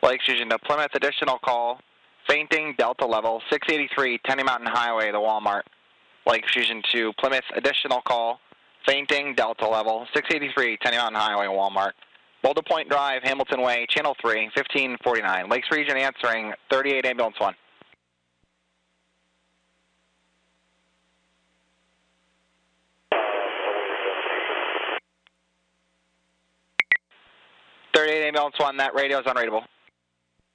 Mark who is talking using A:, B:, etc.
A: Lakes Fusion to Plymouth, additional call. Fainting, Delta level, 683 Tenny Mountain Highway, the Walmart. Lakes Fusion to Plymouth, additional call. Fainting, Delta level, 683 Tenny Mountain Highway, Walmart. Boulder Point Drive, Hamilton Way, Channel 3, 1549. Lakes Region answering, 38 Ambulance 1. Ambulance 1, that radio is unrateable.